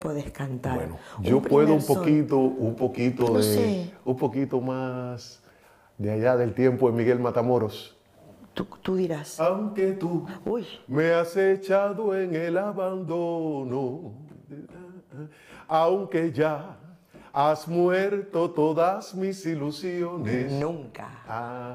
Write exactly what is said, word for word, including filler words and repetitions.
puedes cantar? Bueno, Un yo puedo primer un son. poquito, un poquito No de, sé. un poquito más de allá del tiempo de Miguel Matamoros. Tú, tú dirás. Aunque tú Uy, me has echado en el abandono, aunque ya has muerto todas mis ilusiones. nunca. Ah,